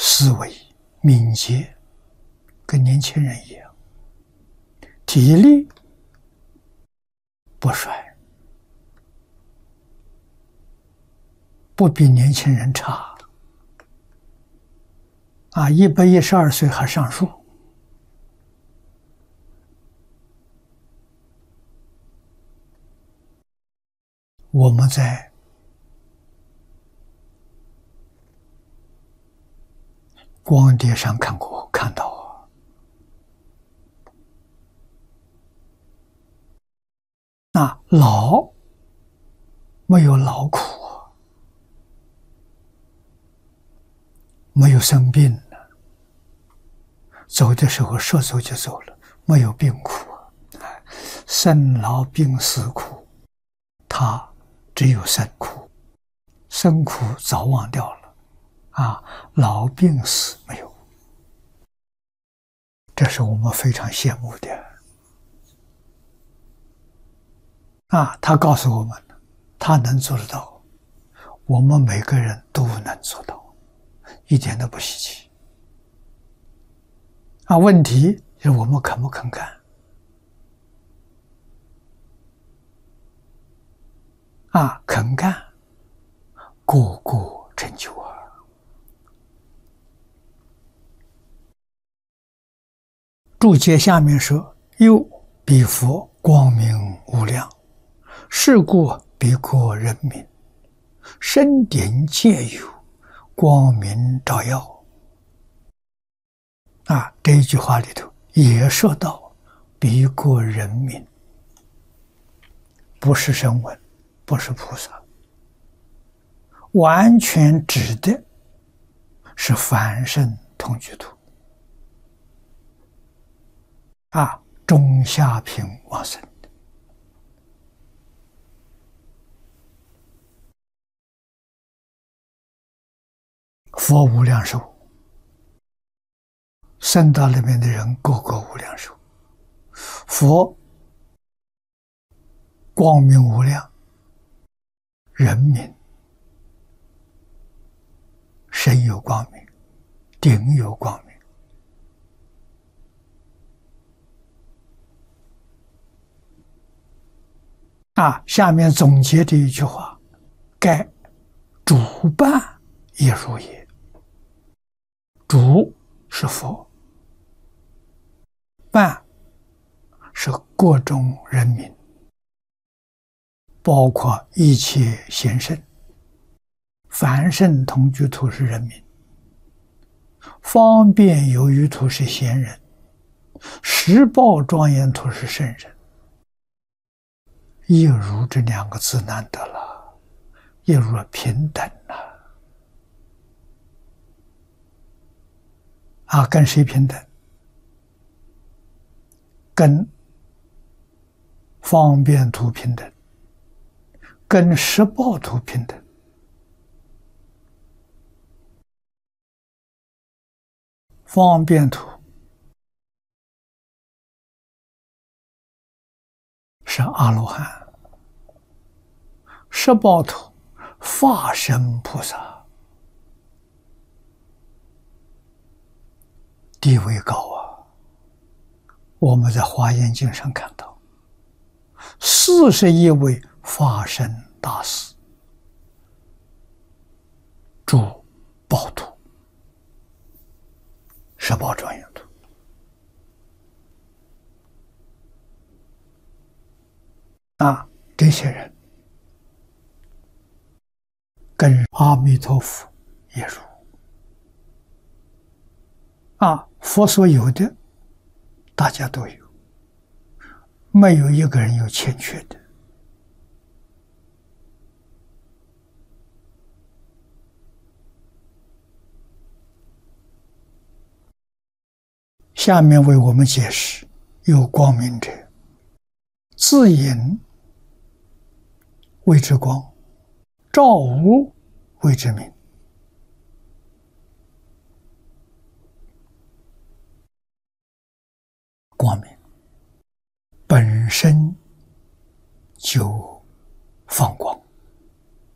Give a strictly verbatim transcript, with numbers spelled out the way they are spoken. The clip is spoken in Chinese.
思维敏捷，跟年轻人一样，体力不衰，不比年轻人差。啊，一百一十二岁还上树。我们在光碟上看过，看到啊，那老没有劳苦，没有生病了，走的时候说走就走了，没有病苦，生老病死苦，他只有生苦，生苦早忘掉了，啊，老病死没有，这是我们非常羡慕的。啊，他告诉我们，他能做得到，我们每个人都能做到，一点都不稀奇。啊，问题是我们肯不肯干？啊，肯干，个个成就啊！注解下面说：“又彼佛光明无量，是故彼国人民，身顶皆有光明照耀。”啊，这一句话里头也说到彼国人民，不是声闻，不是菩萨，完全指的是凡圣同居土。啊，中下品往生的。佛无量寿，僧道里面的人个个无量寿。佛光明无量，人民身有光明，顶有光明。啊，下面总结这一句话：该主办也如也。主是佛，办是各种人民，包括一切贤圣。凡圣同居土是人民，方便有余土是贤人，实报庄严土是圣人。一如这两个字难得了，一如平等了。啊，跟谁平等？跟方便土平等，跟实报土平等。方便土是阿罗汉，实报土化身菩萨，地位高啊！我们在华严经上看到，四十一位化身大士住报土，实报庄严土。啊，这些人跟阿弥陀佛也如。啊，佛所有的，大家都有，没有一个人有欠缺的。下面为我们解释：有光明者，自隐谓之光，照无谓之明。光明本身就放光，